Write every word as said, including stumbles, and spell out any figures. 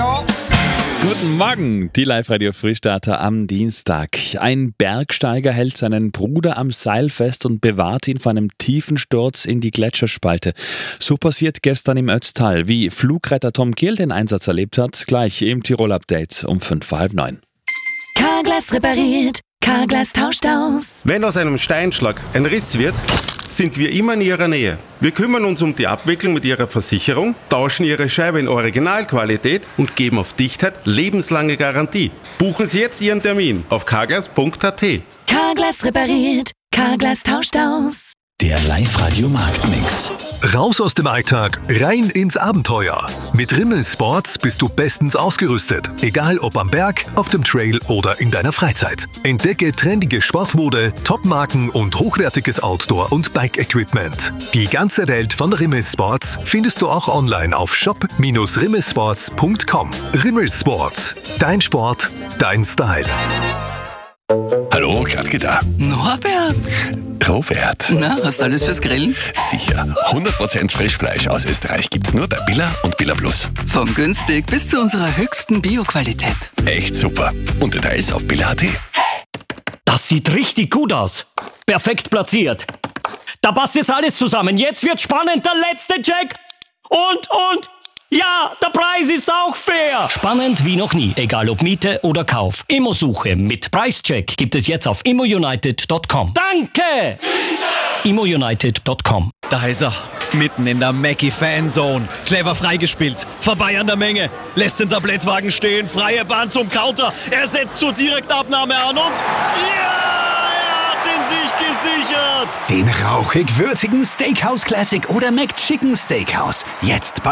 ja. Guten Morgen, die Live-Radio-Frühstarter am Dienstag. Ein Bergsteiger hält seinen Bruder am Seil fest und bewahrt ihn vor einem tiefen Sturz in die Gletscherspalte. So passiert gestern im Ötztal. Wie Flugretter Tom Gill den Einsatz erlebt hat, gleich im Tirol-Update um fünf vor halb neun. Carglass repariert, Carglass tauscht aus. Wenn aus einem Steinschlag ein Riss wird, sind wir immer in Ihrer Nähe. Wir kümmern uns um die Abwicklung mit Ihrer Versicherung, tauschen Ihre Scheibe in Originalqualität und geben auf Dichtheit lebenslange Garantie. Buchen Sie jetzt Ihren Termin auf carglass punkt a t. Carglass repariert, Carglass tauscht aus. Der Live-Radio-Marktmix. Raus aus dem Alltag, rein ins Abenteuer. Mit Rimmel Sports bist du bestens ausgerüstet. Egal ob am Berg, auf dem Trail oder in deiner Freizeit. Entdecke trendige Sportmode, Topmarken und hochwertiges Outdoor- und Bike-Equipment. Die ganze Welt von Rimmel Sports findest du auch online auf shop Bindestrich rimmelsports punkt com. Rimmel Sports. Dein Sport, dein Style. Hallo, Gradke da. Norbert! Robert. Na, hast du alles fürs Grillen? Sicher. hundert Prozent Frischfleisch aus Österreich gibt's nur bei Billa und Billa Plus. Vom günstig bis zu unserer höchsten Bio-Qualität. Echt super. Und Details auf billa punkt a t. Das sieht richtig gut aus. Perfekt platziert. Da passt jetzt alles zusammen. Jetzt wird spannend, der letzte Check. Und, und, ja, der Preis ist auch fair. Spannend wie noch nie, egal ob Miete oder Kauf. Immosuche mit Preischeck gibt es jetzt auf immo united punkt com. Danke! immo united punkt com. Da ist er, mitten in der Mackie-Fanzone. Clever freigespielt, vorbei an der Menge. Lässt den Tablettwagen stehen, freie Bahn zum Counter. Er setzt zur Direktabnahme an und... ja! Sich gesichert! Den rauchig-würzigen Steakhouse Classic oder McChicken Steakhouse. Jetzt bei